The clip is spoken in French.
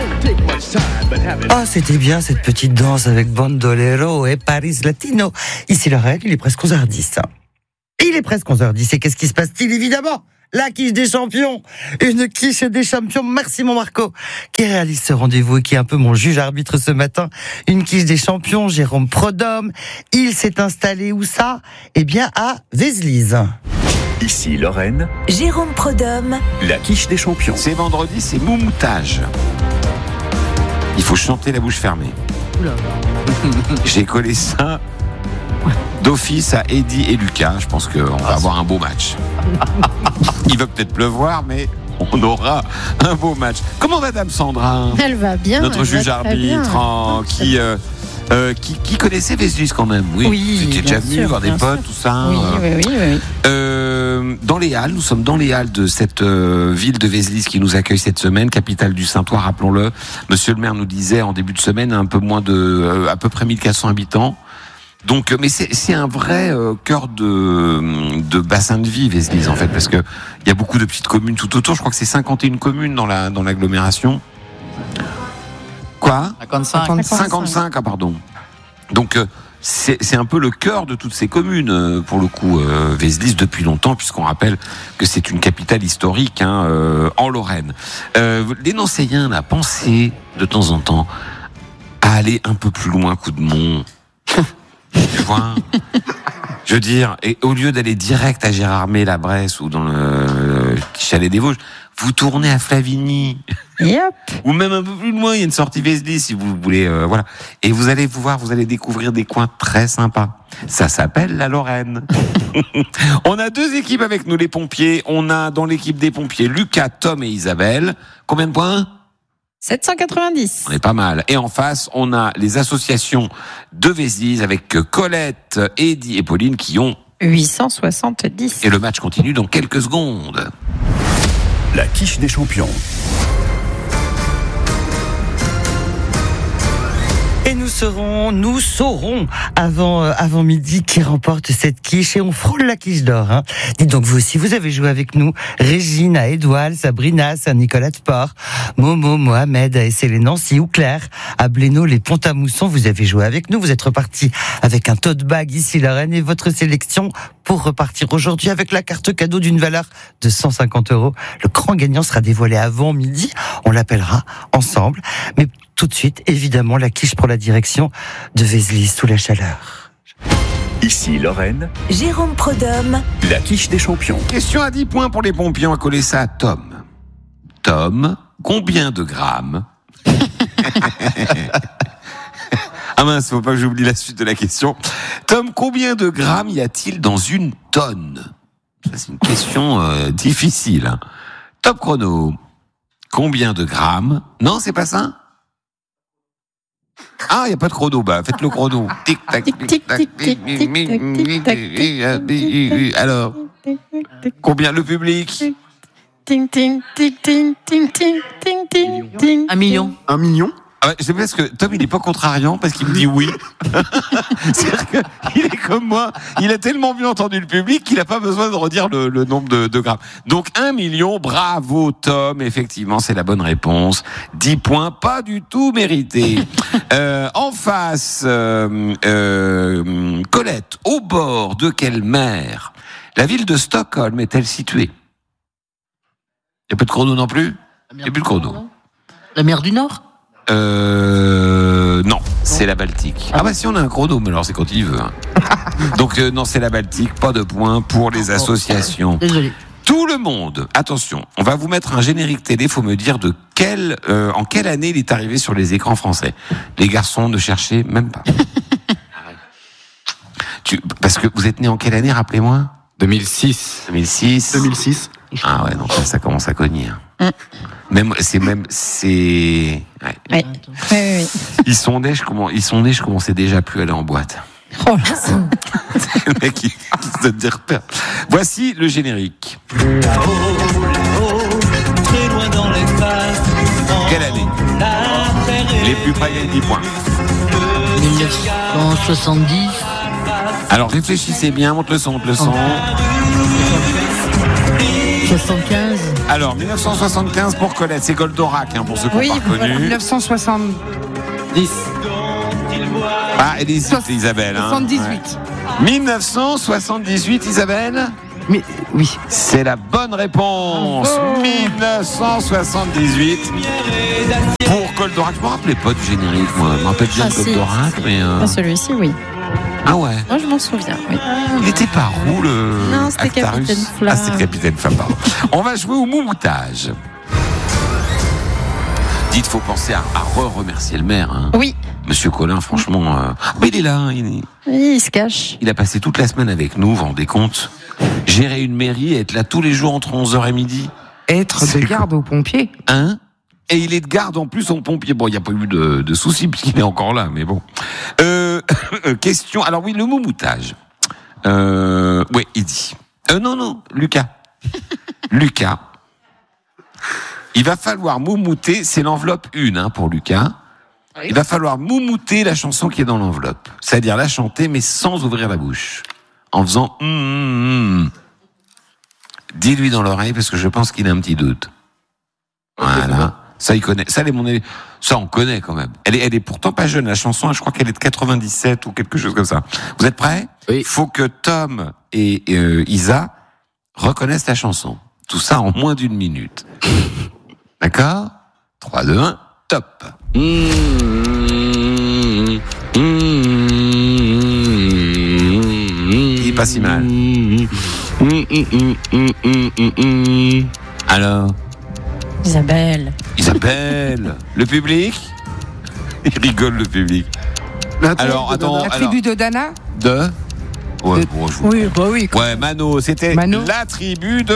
Ah, c'était bien cette petite danse avec Bandolero et Paris Latino. Ici Lorraine, il est presque 11h10. Il est presque 11h10 et qu'est-ce qui se passe-t-il? Évidemment, la quiche des champions. Une quiche des champions. Merci mon Marco qui réalise ce rendez-vous et qui est un peu mon juge arbitre ce matin. Une quiche des champions, Jérôme Prodhomme. Il s'est installé où ça? Eh bien à Vézelise. Ici Lorraine, Jérôme Prodhomme, la quiche des champions. C'est vendredi, c'est moumoutage. Il faut chanter la bouche fermée. J'ai collé ça d'office à Eddy et Lucas. Je pense qu'on va avoir un beau match. Il va peut-être pleuvoir, mais on aura un beau match. Comment va Dame Sandra? Elle va bien. Notre juge arbitre qui connaissait Vézelise quand même. Oui, tu étais déjà venu voir des potes, tout ça. Oui. Dans les Halles, nous sommes dans les Halles de cette ville de Vézelise qui nous accueille cette semaine, capitale du Saintois, rappelons-le. Monsieur le maire nous disait en début de semaine un peu moins de à peu près 1400 habitants. Donc, mais c'est un vrai cœur de bassin de vie, Vézelise, en fait, parce que il y a beaucoup de petites communes tout autour. Je crois que c'est 51 communes dans l'agglomération. Quoi ? 55, ah pardon. Donc c'est un peu le cœur de toutes ces communes, pour le coup, Vézelise depuis longtemps, puisqu'on rappelle que c'est une capitale historique en Lorraine. Les Nancéiens a pensé de temps en temps à aller un peu plus loin qu'Oudemont. Tu vois, je veux dire, et au lieu d'aller direct à Gérardmer, la Bresse ou dans le chalet des Vosges, vous tournez à Flavigny. Yep. Ou même un peu plus loin, il y a une sortie Vézelise si vous voulez, voilà. Et vous allez découvrir des coins très sympas. Ça s'appelle la Lorraine. On a deux équipes avec nous, les pompiers. On a dans l'équipe des pompiers Lucas, Tom et Isabelle. Combien de points ? 790. On est pas mal. Et en face, on a les associations de Vézelise avec Colette, Eddy et Pauline qui ont 870. Et le match continue dans quelques secondes. La quiche des champions. Et nous saurons avant midi qui remporte cette quiche et on frôle la quiche d'or. Dites donc vous aussi, vous avez joué avec nous. Régine à Édouard, Sabrina, Saint-Nicolas de Port, Momo, Mohamed à Essélé Nancy ou Claire à Blénaud, les Ponts-à-Mousson. Vous avez joué avec nous. Vous êtes reparti avec un tote bag ici Lorraine et votre sélection pour repartir aujourd'hui avec la carte cadeau d'une valeur de 150 €. Le grand gagnant sera dévoilé avant midi. On l'appellera ensemble. Mais tout de suite, évidemment, la quiche pour la direction de Vézelise sous la chaleur. Ici Lorraine, Jérôme Prodhomme, la quiche des champions. Question à 10 points pour les pompiers. On va coller ça à Tom. Tom, combien de grammes Ah mince, faut pas que j'oublie la suite de la question. Tom, combien de grammes y a-t-il dans une tonne? Ça, c'est une question difficile. Top chrono. Combien de grammes? Non, c'est pas ça? Ah, il n'y a pas de chrono. Bah, faites le chrono. Tic, tac, tic, tac, tic, tic, tac. Alors, combien le public? Ting, ting, ting, ting, ting, ting, ting, ting, ting. 1 million. 1 million? Ah, c'est parce que Tom, il n'est pas contrariant parce qu'il me dit oui. C'est-à-dire qu'il est comme moi. Il a tellement bien entendu le public qu'il n'a pas besoin de redire le nombre de grammes. Donc 1 million, bravo Tom. Effectivement, c'est la bonne réponse. 10 points, pas du tout mérités. En face, Colette, au bord de quelle mer la ville de Stockholm est-elle située? Il n'y a pas de chrono non plus? Il n'y a plus de chrono. La mer du Nord? Non, c'est la Baltique. Ah bah si, on a un chrono, mais alors c'est quand il veut. Donc non, c'est la Baltique, pas de points pour les associations. Désolé. Tout le monde, attention, on va vous mettre un générique télé, faut me dire en quelle année il est arrivé sur les écrans français. Les garçons, ne cherchez même pas. Parce que vous êtes né en quelle année, rappelez-moi? 2006. 2006. Ah ouais, donc là, ça commence à cogner. Ouais. Oui. Ils sont nés, je commençais déjà plus à aller en boîte. Oh là. Le mec, il se donne des repères. Voici le générique. Quelle année? Les plus près gagnent 10 points. 1970. Alors réfléchissez bien, monte le son. 75. Alors, 1975 pour Colette, c'est Goldorak, pour ceux qui Oui, n'ont pas voilà, reconnu. 1970. Ah, elle hésite, Isabelle. 78. 1978, Isabelle. Mais oui. C'est la bonne réponse. Bravo. 1978. Pour Goldorak, je me rappelais pas du générique, moi. Je me rappelle bien de si. Goldorak, mais. Ah, celui-ci, oui. Ah ouais. Moi, je m'en souviens. Oui. Il était par où le. Non, c'était Actarus Capitaine Flamme. Ah, c'était Capitaine Flamme, pardon. On va jouer au moumoutage. Dites, faut penser à remercier le maire. Hein. Oui. Monsieur Collin, franchement. Mais il est là, hein, Il se cache. il a passé toute la semaine avec nous, vous vous rendez compte? Gérer une mairie, être là tous les jours entre 11h et midi. Être de garde aux pompiers. Hein? Et il est de garde en plus en pompier. Bon, il n'y a pas eu de soucis puisqu'il est encore là, mais bon. Question. Alors oui, le moumoutage. Oui, il dit. Non, Lucas. Lucas. Il va falloir moumouter, c'est l'enveloppe 1 pour Lucas. Oui. Il va falloir moumouter la chanson qui est dans l'enveloppe. C'est-à-dire la chanter, mais sans ouvrir la bouche. En faisant Dis-lui dans l'oreille parce que je pense qu'il a un petit doute. Voilà. Ça, il connaît. Ça, on connaît quand même. Elle est pourtant pas jeune. La chanson, je crois qu'elle est de 97 ou quelque chose comme ça. Vous êtes prêts? Oui. Faut que Tom et Isa reconnaissent la chanson. Tout ça en moins d'1 minute. D'accord? 3, 2, 1, top. Il est pas si mal. Alors? Isabelle. Le public? Il rigole, le public. Alors, attends. La tribu de Dana. Ouais, bon, Oui, bah oui. Ouais, Mano, c'était Mano. la tribu de